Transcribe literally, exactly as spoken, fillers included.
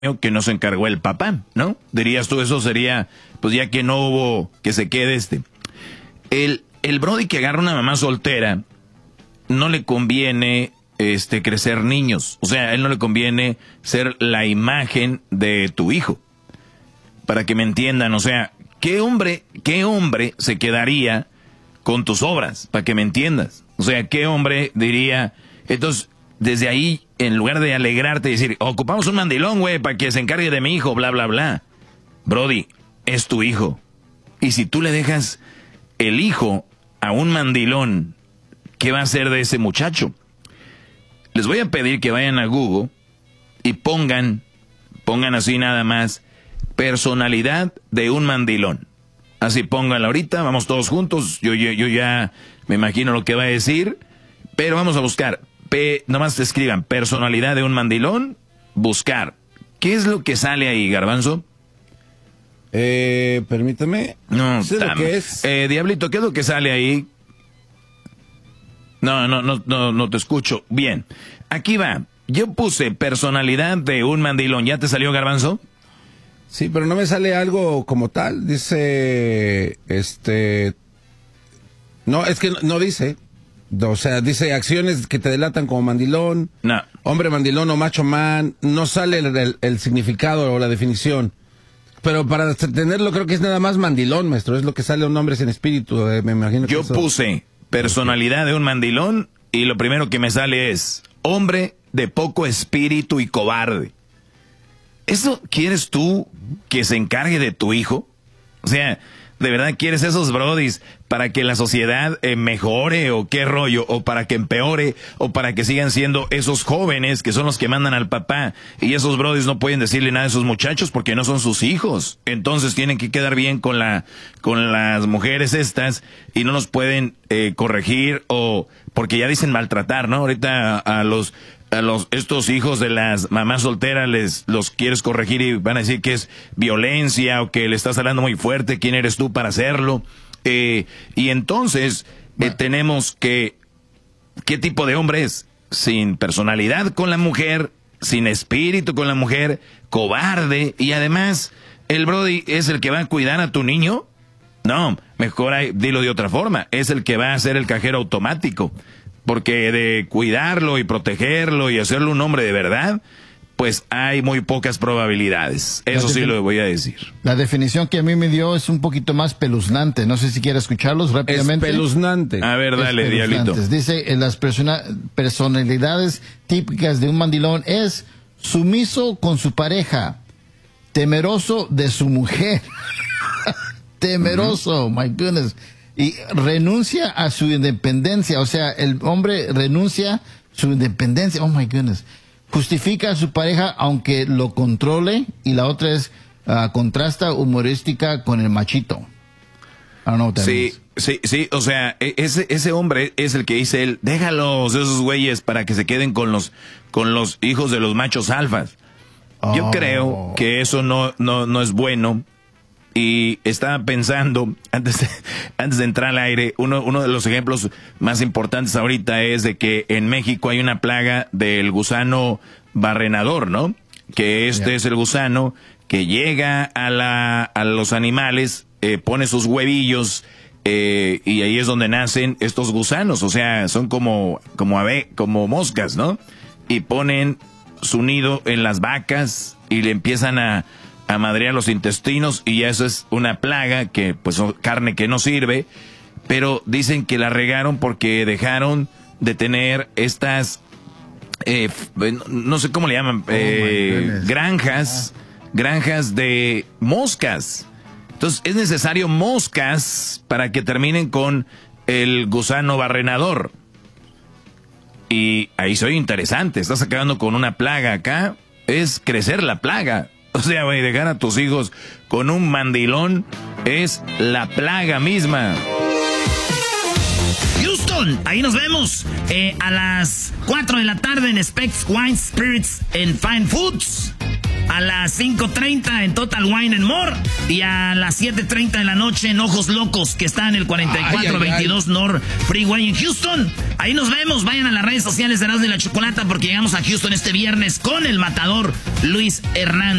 que no se encargó el papá, ¿no? Dirías tú, eso sería, pues ya que no hubo, que se quede este. El, el brody que agarra una mamá soltera, no le conviene este crecer niños. O sea, a él no le conviene ser la imagen de tu hijo. Para que me entiendan, o sea, ¿qué hombre, qué hombre se quedaría con tus obras? Para que me entiendas. O sea, ¿qué hombre diría? Entonces, desde ahí, en lugar de alegrarte y decir, ocupamos un mandilón, güey, para que se encargue de mi hijo, bla, bla, bla. Brody, es tu hijo. Y si tú le dejas el hijo a un mandilón, ¿qué va a hacer de ese muchacho? Les voy a pedir que vayan a Google y pongan, pongan así nada más, personalidad de un mandilón. Así pónganla ahorita, vamos todos juntos. Yo, yo, yo ya me imagino lo que va a decir, pero vamos a buscar. P, nomás te escriban, personalidad de un mandilón, buscar. ¿Qué es lo que sale ahí, Garbanzo? Eh, permítame. No, sé lo que es. Eh, Diablito, ¿qué es lo que sale ahí? No, no, no, no, no te escucho. Bien, aquí va. Yo puse personalidad de un mandilón. ¿Ya te salió, Garbanzo? Sí, pero no me sale algo como tal. Dice, este... No, es que no, no dice... O sea, dice acciones que te delatan como mandilón, no. Hombre mandilón o macho man, no sale el, el, el significado o la definición. Pero para tenerlo creo que es nada más mandilón, maestro, es lo que sale a un hombre sin espíritu, eh, me imagino que Yo eso... puse personalidad de un mandilón y lo primero que me sale es hombre de poco espíritu y cobarde. ¿Eso quieres tú que se encargue de tu hijo? O sea... ¿De verdad quieres esos brodis para que la sociedad eh, mejore o qué rollo? O para que empeore o para que sigan siendo esos jóvenes que son los que mandan al papá. Y esos brodis no pueden decirle nada a esos muchachos porque no son sus hijos. Entonces tienen que quedar bien con la con las mujeres estas y no los pueden eh, corregir o porque ya dicen maltratar, ¿no? Ahorita a, a los... a los estos hijos de las mamás solteras les los quieres corregir y van a decir que es violencia o que le estás hablando muy fuerte, ¿quién eres tú para hacerlo? Eh, y entonces eh, tenemos que, ¿qué tipo de hombre es? Sin personalidad con la mujer, sin espíritu con la mujer, cobarde y además, ¿el brody es el que va a cuidar a tu niño? No, mejor hay, dilo de otra forma, es el que va a ser el cajero automático. Porque de cuidarlo y protegerlo y hacerlo un hombre de verdad, pues hay muy pocas probabilidades. Eso sí lo voy a decir. La definición que a mí me dio es un poquito más peluznante. No sé si quiere escucharlos rápidamente. Espeluznante. A ver, dale, Diablito. Dice, en las persona, personalidades típicas de un mandilón es sumiso con su pareja, temeroso de su mujer. Temeroso, uh-huh. My goodness. Y renuncia a su independencia, o sea, el hombre renuncia a su independencia, oh my goodness. Justifica a su pareja aunque lo controle, y la otra es uh, contrasta humorística con el machito. I don't know what that sí, means. sí, sí, o sea, ese, ese hombre es el que dice él, déjalos esos güeyes para que se queden con los, con los hijos de los machos alfas. Oh. Yo creo que eso no, no, no es bueno. Y estaba pensando, antes de, antes de entrar al aire, uno, uno de los ejemplos más importantes ahorita es de que en México hay una plaga del gusano barrenador, ¿no? Que este yeah. es el gusano que llega a, la, a los animales, eh, pone sus huevillos, eh, y ahí es donde nacen estos gusanos, o sea, son como, como, ave, como moscas, ¿no? Y ponen su nido en las vacas y le empiezan a... a madrear los intestinos y eso es una plaga que pues son carne que no sirve, pero dicen que la regaron porque dejaron de tener estas eh, no sé cómo le llaman, eh, oh granjas granjas de moscas. Entonces es necesario moscas para que terminen con el gusano barrenador. Y ahí soy interesante, estás acabando con una plaga acá, es crecer la plaga. O sea, güey, dejar a tus hijos con un mandilón es la plaga misma. Houston, ahí nos vemos eh, a las cuatro de la tarde en Specs Wine Spirits and Fine Foods. a las cinco treinta en Total Wine and More y a las siete treinta de la noche en Ojos Locos, que está en el cuarenta y cuatro veintidós North Freeway en Houston. Ahí nos vemos. Vayan a las redes sociales de Erasmo y la Chocolata porque llegamos a Houston este viernes con el matador Luis Hernández.